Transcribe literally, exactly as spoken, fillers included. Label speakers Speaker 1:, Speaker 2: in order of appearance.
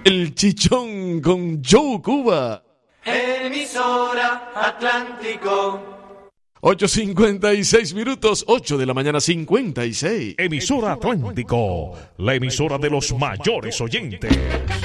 Speaker 1: El Chichón con Joe Cuba.
Speaker 2: Emisora Atlántico.
Speaker 1: ocho cincuenta y seis minutos, ocho de la mañana cincuenta y seis.
Speaker 3: Emisora Atlántico, la emisora de los mayores oyentes.